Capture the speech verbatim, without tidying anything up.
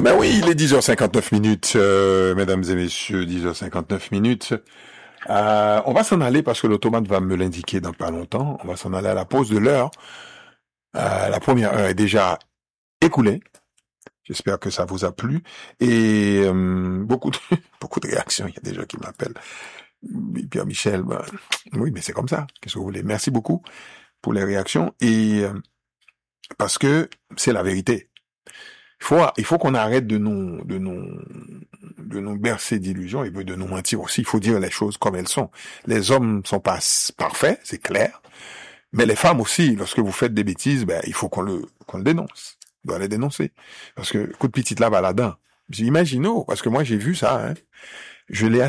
Ben oui, il est dix heures cinquante-neuf minutes, euh, mesdames et messieurs, dix heures cinquante-neuf minutes. Euh, on va s'en aller parce que l'automate va me l'indiquer dans pas longtemps. On va s'en aller à la pause de l'heure. Euh, la première heure est déjà écoulée. J'espère que ça vous a plu. Et euh, beaucoup de beaucoup de réactions. Il y a des gens qui m'appellent. Pierre Michel, ben, oui, mais c'est comme ça. Qu'est-ce que vous voulez? Merci beaucoup pour les réactions. Et euh, parce que c'est la vérité. Il faut, il faut qu'on arrête de nous, de nous, de nous bercer d'illusions et de nous mentir aussi. Il faut dire les choses comme elles sont. Les hommes sont pas parfaits, c'est clair. Mais les femmes aussi, lorsque vous faites des bêtises, ben, il faut qu'on le, qu'on le dénonce. On doit les dénoncer. Parce que, coup de petite là, baladin. Imaginez, parce que moi, j'ai vu ça, hein. Je l'ai